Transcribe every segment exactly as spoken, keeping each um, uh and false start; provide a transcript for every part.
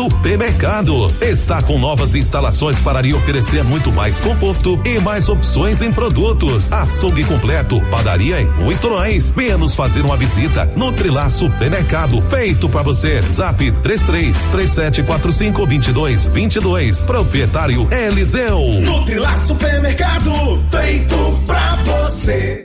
Supermercado. Está com novas instalações para lhe oferecer muito mais conforto e mais opções em produtos. Açougue completo, padaria e muito mais. Venha nos fazer uma visita no Trilar Supermercado. Feito para você. Zap três três três sete quatro cinco dois dois dois dois. Proprietário Eliseu. No Trilar Supermercado, feito pra você.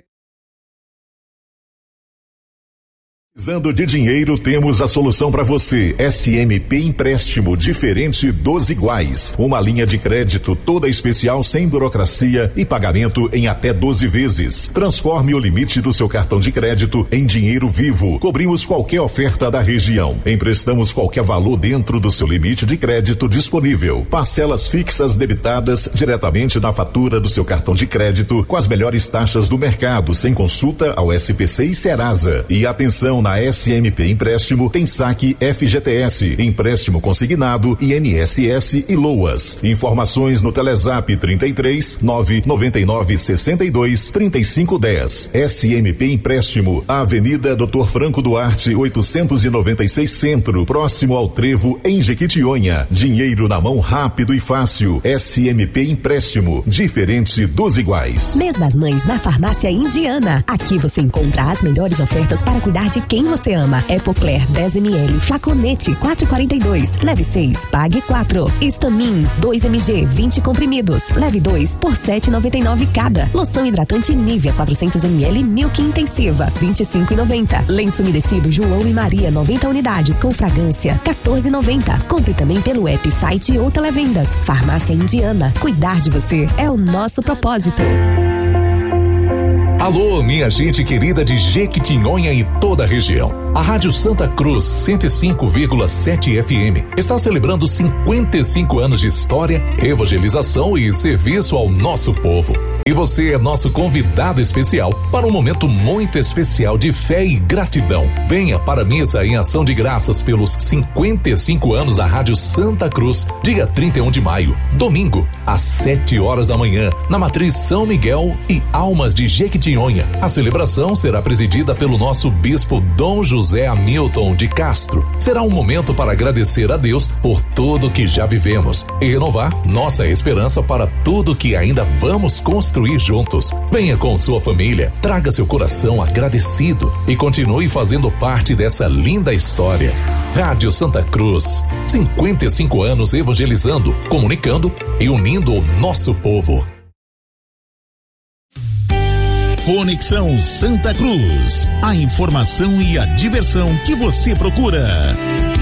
Precisando de dinheiro, temos a solução para você. S M P Empréstimo, diferente dos iguais. Uma linha de crédito toda especial, sem burocracia e pagamento em até doze vezes. Transforme o limite do seu cartão de crédito em dinheiro vivo. Cobrimos qualquer oferta da região. Emprestamos qualquer valor dentro do seu limite de crédito disponível. Parcelas fixas debitadas diretamente na fatura do seu cartão de crédito, com as melhores taxas do mercado, sem consulta ao S P C e Serasa. E atenção, na S M P Empréstimo tem saque F G T S, empréstimo consignado, I N S S e LOAS. Informações no Telezap trinta e três, nove nove nove, sessenta e dois, trinta e cinco, dez. S M P Empréstimo, Avenida doutor Franco Duarte, oitocentos e noventa e seis Centro, próximo ao Trevo, em Jequitinhonha. Dinheiro na mão rápido e fácil. S M P Empréstimo, diferente dos iguais. Mês das Mães na Farmácia Indiana. Aqui você encontra as melhores ofertas para cuidar de quem você ama. Epocler dez mililitros, flaconete quatro e quarenta e dois. Leve seis, pague quatro. Estamin dois mililitros, vinte comprimidos. Leve dois por sete e noventa e nove cada. Loção hidratante Nivea quatrocentos mililitros, Milk Intensiva vinte e cinco e noventa. Lenço umedecido João e Maria noventa unidades com fragrância quatorze e noventa. Compre também pelo app, site ou televendas. Farmácia Indiana. Cuidar de você é o nosso propósito. Alô, minha gente querida de Jequitinhonha e toda a região. A Rádio Santa Cruz cento e cinco vírgula sete F M está celebrando cinquenta e cinco anos de história, evangelização e serviço ao nosso povo. E você é nosso convidado especial para um momento muito especial de fé e gratidão. Venha para a missa em ação de graças pelos cinquenta e cinco anos da Rádio Santa Cruz, dia trinta e um de maio, domingo, às sete horas da manhã, na Matriz São Miguel e Almas de Jequitinhonha. A celebração será presidida pelo nosso bispo Dom José Hamilton de Castro. Será um momento para agradecer a Deus por tudo que já vivemos e renovar nossa esperança para tudo que ainda vamos construir juntos. Venha com sua família, traga seu coração agradecido e continue fazendo parte dessa linda história. Rádio Santa Cruz, cinquenta e cinco anos evangelizando, comunicando e unindo o nosso povo. Conexão Santa Cruz, a informação e a diversão que você procura.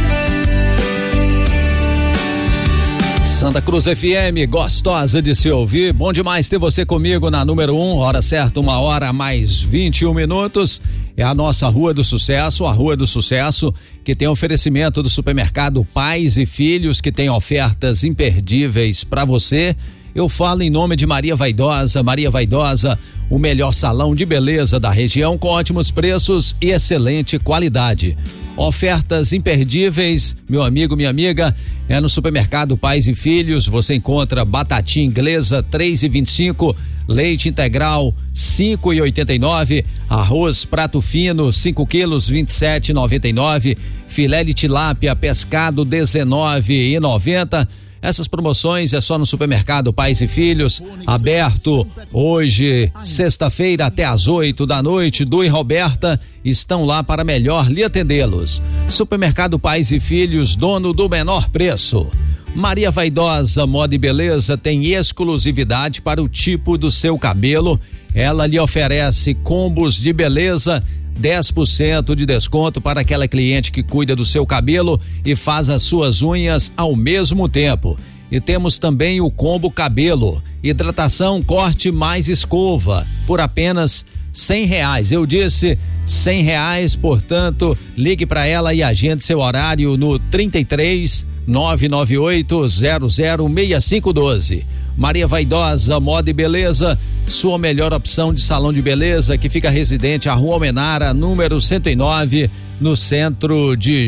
Santa Cruz F M, gostosa de se ouvir, bom demais ter você comigo na número um, hora certa, uma hora mais vinte e um minutos, é a nossa Rua do Sucesso, a Rua do Sucesso, que tem oferecimento do supermercado Pais e Filhos, que tem ofertas imperdíveis para você. Eu falo em nome de Maria Vaidosa, Maria Vaidosa, o melhor salão de beleza da região com ótimos preços e excelente qualidade. Ofertas imperdíveis, meu amigo, minha amiga, é no supermercado Pais e Filhos. Você encontra batatinha inglesa três e vinte e cinco, leite integral cinco e oitenta e nove, arroz prato fino cinco quilos vinte e sete e noventa e nove, filé de tilápia pescado dezenove e noventa. Essas promoções é só no supermercado Pais e Filhos, aberto hoje, sexta-feira, até às oito da noite. Du e Roberta estão lá para melhor lhe atendê-los. Supermercado Pais e Filhos, dono do menor preço. Maria Vaidosa Moda e Beleza tem exclusividade para o tipo do seu cabelo. Ela lhe oferece combos de beleza, dez por cento de desconto para aquela cliente que cuida do seu cabelo e faz as suas unhas ao mesmo tempo. E temos também o combo cabelo, hidratação, corte mais escova, por apenas cem reais. Eu disse cem reais, portanto, ligue para ela e agende seu horário no trinta e três, nove nove oito, zero zero seis cinco um dois. Maria Vaidosa Moda e Beleza, sua melhor opção de salão de beleza, que fica residente à Rua Almenara, número cento e nove, no centro de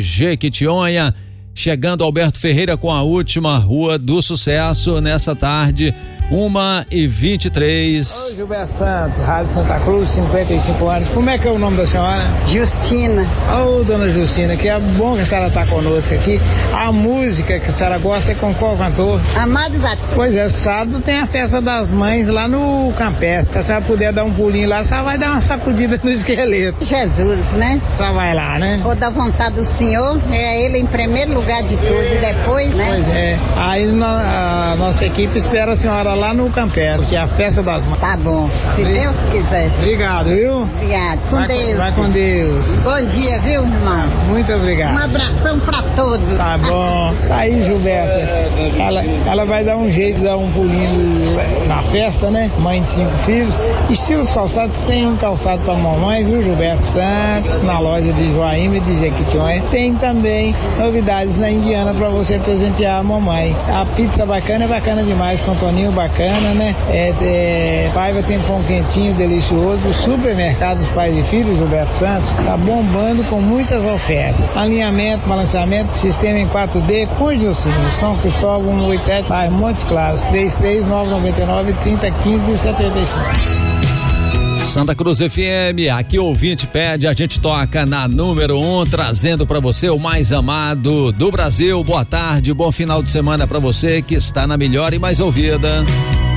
Jequitinhonha. Chegando Alberto Ferreira com a última Rua do Sucesso nessa tarde, uma e vinte e três. Ô Gilberto Santos, Rádio Santa Cruz, cinquenta e cinco anos. Como é que é o nome da senhora? Justina. Ô dona Justina, que é bom que a senhora está conosco aqui. A música que a senhora gosta é com qual cantor? Amado Batista. Pois é, sábado tem a festa das mães lá no Campestre. Se a senhora puder dar um pulinho lá, a senhora vai dar uma sacudida no esqueleto. Jesus, né? A senhora vai lá, né? Vou dar vontade do Senhor, é Ele em primeiro lugar de tudo e depois, né? Pois é. Aí a nossa equipe espera a senhora lá no Campestre, que é a festa das mães. Tá bom, se Sim. Deus quiser. Obrigado, viu? Obrigado, com vai Deus. Com, vai com Deus. Bom dia, viu, irmão? Muito obrigado. Um abração pra todos. Tá bom. Tá aí, Gilberto. Ela, ela vai dar um jeito de dar um pulinho na festa, né? Mãe de cinco filhos. Estilos calçados, tem um calçado pra mamãe, viu, Gilberto Santos? Na loja de Joaíma e de Jequitinhonha. Tem também novidades na Indiana pra você presentear a mamãe. A pizza bacana é bacana demais, com toninho bacana, né? É, é, Paiva tem pão quentinho, delicioso. Supermercados Pais e Filhos, Gilberto Santos, tá bombando com muitas ofertas. Alinhamento, balanceamento, sistema em quatro D, com Gilcinho. São Cristóvão, cento e oitenta e sete, bairro Montes Claros, três três nove nove nove, três zero um cinco, sete cinco. Santa Cruz F M, aqui o ouvinte pede, a gente toca na número um, trazendo para você o mais amado do Brasil. Boa tarde, bom final de semana para você que está na melhor e mais ouvida.